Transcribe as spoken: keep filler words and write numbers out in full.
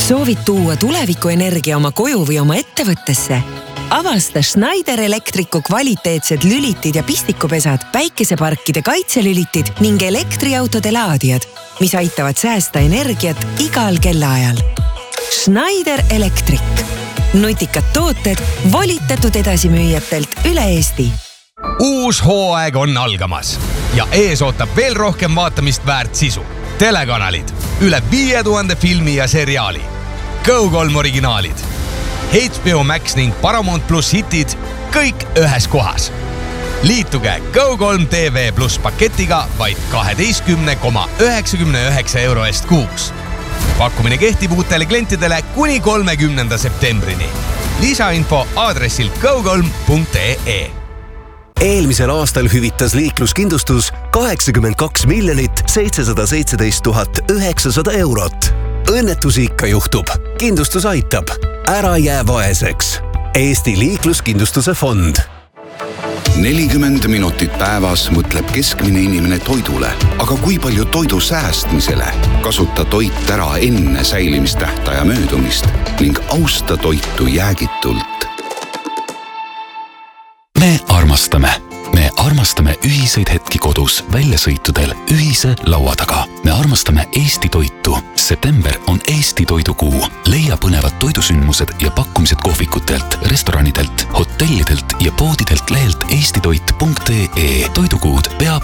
Soovid tuua tulevikuenergia oma koju või oma ettevõttesse? Avasta Schneider Electricu kvaliteetsed lülitid ja pistikupesad, päikeseparkide kaitselülitid ning elektriautode laadijad, mis aitavad säästa energiat igal kellaajal. Schneider Electric. Nutikad tooted volitatud edasimüüjatelt üle Eesti. Uus hooaeg on algamas ja ees ootab veel rohkem vaatamist väärt sisu. Telekanalid, üle viie tuhande filmi ja seriaali, Go kolm originaalid, H B O Max ning Paramount Plus hitid, kõik ühes kohas. Liituge Go kolm T V Plus paketiga vaid kaheteistkümne koma üheksakümne üheksa euro eest kuus. Pakkumine kehtib uutele klientidele kuni kolmekümnenda septembrini. Lisainfo aadressil go kolm punkt e e. Eelmisel aastal hüvitas liikluskindlustus kaheksakümmend kaks miljonit seitsesada seitseteist tuhat üheksasada eurot. Õnnetusi ikka juhtub. Kindlustus aitab. Ära jää vaeseks. Eesti liikluskindlustuse fond. nelikümmend minutit päevas mõtleb keskmine inimene toidule, aga kui palju toidu säästmisele? Kasuta toit ära enne säilimistähtaja möödumist ning austa toitu jäägitult. Me armastame. Me armastame ühiseid hetki kodus, väljasõitudel, ühise laua taga. Me armastame Eesti toitu. September on Eesti toidukuu. Leia põnevad toidusündmused ja pakkumised kohvikutelt, restoranidelt, hotellidelt ja poodidelt lehelt eestitoit punkt e e. Toidukuud peab